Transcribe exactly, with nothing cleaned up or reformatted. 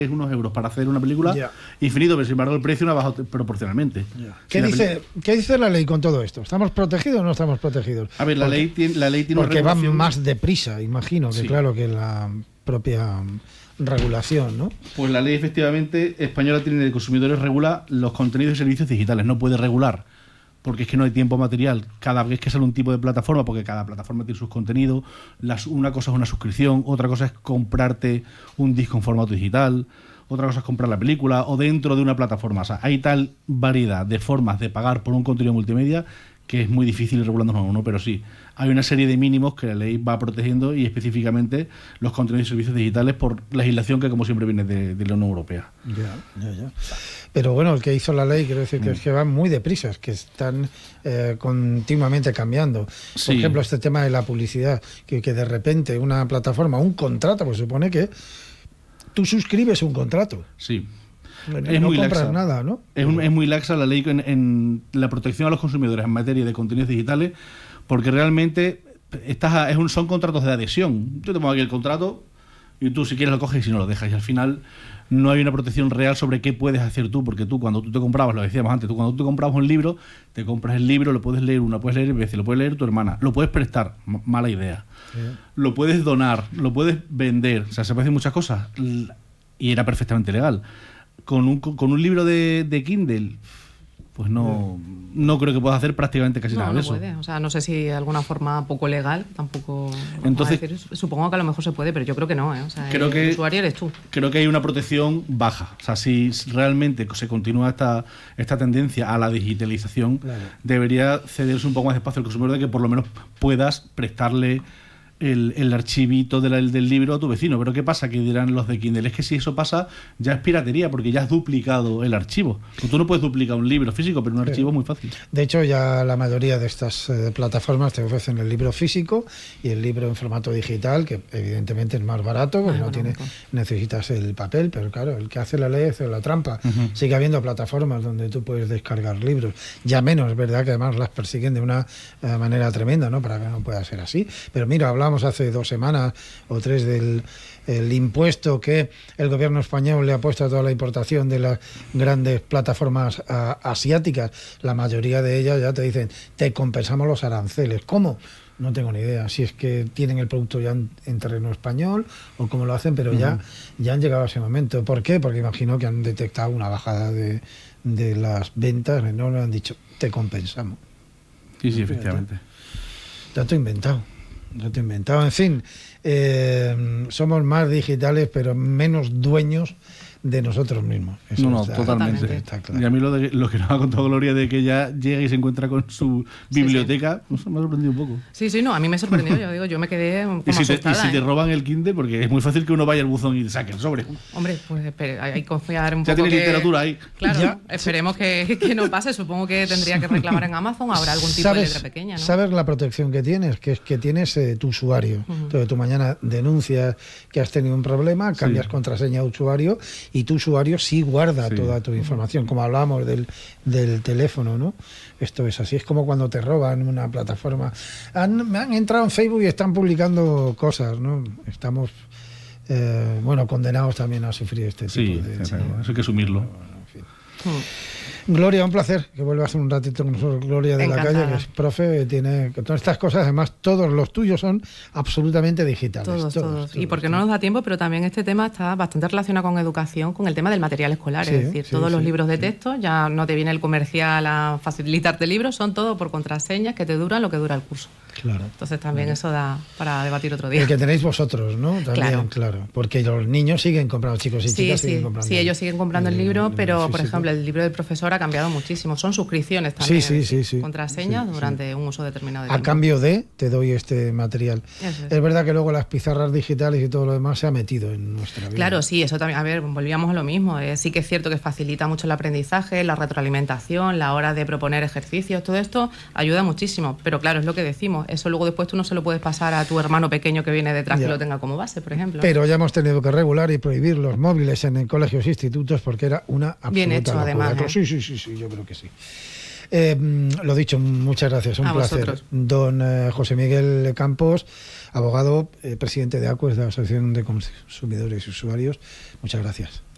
unos euros para hacer una película yeah. infinito, pero sin embargo el precio no ha bajado proporcionalmente. Yeah. ¿Qué, si dice, peli... ¿Qué dice la ley con todo esto? ¿Estamos protegidos o no estamos protegidos? A ver, la porque, ley tiene, la ley tiene porque una regulación... va más deprisa, imagino, que sí. claro, que la propia regulación, ¿no? Pues la ley efectivamente española tiene de consumidores regula los contenidos y servicios digitales, no puede regular porque es que no hay tiempo material cada vez que sale un tipo de plataforma, porque cada plataforma tiene sus contenidos. Las, una cosa es una suscripción, otra cosa es comprarte un disco en formato digital, otra cosa es comprar la película o dentro de una plataforma. O sea, hay tal variedad de formas de pagar por un contenido multimedia que es muy difícil regulando uno a uno, pero sí, hay una serie de mínimos que la ley va protegiendo y específicamente los contenidos y servicios digitales por legislación que como siempre viene de, de la Unión Europea. Ya, ya, ya. Pero bueno, el que hizo la ley, quiero decir que mm. es que van muy deprisa, que están eh, continuamente cambiando. Por sí. ejemplo, este tema de la publicidad, que, que de repente una plataforma, un contrato, pues supone que tú suscribes un contrato. Sí. Bueno, es no muy compras laxa. nada, ¿no? Es, un, es muy laxa la ley en, en la protección a los consumidores en materia de contenidos digitales, porque realmente estás, es un, son contratos de adhesión. Yo te pongo aquí el contrato y tú si quieres lo coges y si no lo dejas. Y al final no hay una protección real sobre qué puedes hacer tú, porque tú cuando tú te comprabas, lo decíamos antes, tú cuando tú te comprabas un libro, te compras el libro, lo puedes leer una, puedes leer veces, lo puedes leer tu hermana, lo puedes prestar, m- mala idea. Sí. Lo puedes donar, lo puedes vender, o sea, se pueden hacer muchas cosas y era perfectamente legal. Con un, con un libro de, de Kindle, pues no, no creo que puedas hacer prácticamente casi no, nada no de eso. Puede. O sea, no sé si de alguna forma poco legal, tampoco. Entonces, decir, supongo que a lo mejor se puede, pero yo creo que no, ¿eh? O sea, creo el, que, el usuario eres tú. Creo que hay una protección baja. O sea, si realmente se continúa esta, esta tendencia a la digitalización, claro. debería cederse un poco más de espacio al consumidor de que por lo menos puedas prestarle El, el archivito de la, del libro a tu vecino. Pero ¿qué pasa? Que dirán los de Kindle, es que si eso pasa ya es piratería porque ya has duplicado el archivo. Tú no puedes duplicar un libro físico, pero un archivo es muy fácil. De hecho, ya la mayoría de estas eh, plataformas te ofrecen el libro físico y el libro en formato digital, que evidentemente es más barato porque ah, no tiene, necesitas el papel, pero claro, el que hace la ley hace la trampa. Uh-huh. Sigue habiendo plataformas donde tú puedes descargar libros, ya menos, ¿verdad? Que además las persiguen de una eh, manera tremenda, ¿no? Para que no pueda ser así. Pero mira, hablamos hace dos semanas o tres del el impuesto que el gobierno español le ha puesto a toda la importación de las grandes plataformas a, asiáticas. La mayoría de ellas ya te dicen, te compensamos los aranceles. ¿Cómo? No tengo ni idea. Si es que tienen el producto ya en, en terreno español o cómo lo hacen, pero uh-huh. ya, ya han llegado a ese momento. ¿Por qué? Porque imagino que han detectado una bajada de, de las ventas. No le han dicho, te compensamos. Sí, sí, efectivamente. Ya te he inventado. No te he inventado. En fin, eh, somos más digitales, pero menos dueños de nosotros mismos. Eso no, no, está, totalmente. Está claro. Y a mí lo, de, lo que nos ha contado Gloria de que ella llega y se encuentra con su biblioteca, sí, sí. me ha sorprendido un poco. Sí, sí, no, a mí me sorprendió. Yo digo, yo me quedé como ¿Y si, te, asustada, y si ¿eh? te roban el Kindle? Porque es muy fácil que uno vaya al buzón y saque el sobre. Hombre, pues espere, hay que confiar un ya poco. Ya tiene que, literatura ahí. Claro, ya. esperemos que, que no pase. Supongo que tendría que reclamar en Amazon. Habrá algún tipo ¿Sabes, de letra pequeña, ¿no? ¿Sabes la protección que tienes? Que es que tienes eh, tu usuario. Uh-huh. Entonces tú mañana denuncias que has tenido un problema, cambias sí. contraseña de usuario y tu usuario sí guarda sí. toda tu información, como hablábamos del, del teléfono, ¿no? Esto es así, es como cuando te roban una plataforma. Han, me han entrado en Facebook y están publicando cosas, ¿no? Estamos, eh, bueno, condenados también a sufrir este sí, tipo de... Sí, eso hay que asumirlo. Bueno, en fin. Hmm. Gloria, un placer que vuelva a hacer un ratito con nosotros. Gloria de Encantada. la Calle, que es profe, tiene todas estas cosas, además todos los tuyos son absolutamente digitales. Todos, todos. todos. todos y porque todos. no nos da tiempo, pero también este tema está bastante relacionado con educación, con el tema del material escolar. Sí, es decir, sí, todos sí, los libros de sí. texto, ya no te viene el comercial a facilitarte libros, son todos por contraseñas que te duran lo que dura el curso. Claro. Entonces también claro. eso da para debatir otro día. El que tenéis vosotros, ¿no? También, claro. claro. Porque los niños siguen comprando, chicos y sí, chicas sí, siguen comprando. Sí, ellos siguen comprando el, el libro, el, pero el por ejemplo el libro del profesor ha cambiado muchísimo. Son suscripciones también. Sí, sí, sí, sí. Contraseñas sí, durante sí. un uso determinado de A tiempo. cambio de, te doy este material. Eso es. Es verdad que luego las pizarras digitales y todo lo demás se ha metido en nuestra vida. Claro, sí, eso también. A ver, volvíamos a lo mismo. Eh, sí que es cierto que facilita mucho el aprendizaje, la retroalimentación, la hora de proponer ejercicios, todo esto ayuda muchísimo. Pero claro, es lo que decimos. Eso luego después tú no se lo puedes pasar a tu hermano pequeño que viene detrás ya. que lo tenga como base, por ejemplo. Pero ya hemos tenido que regular y prohibir los móviles en colegios e institutos porque era una absoluta Bien hecho, locura. además. ¿eh? Sí, sí, sí, sí, yo creo que sí. Eh, lo dicho, muchas gracias, un a placer. Vosotros. Don eh, José Miguel Campos, abogado, eh, presidente de ACUES, de la Asociación de Consumidores y Usuarios, muchas gracias.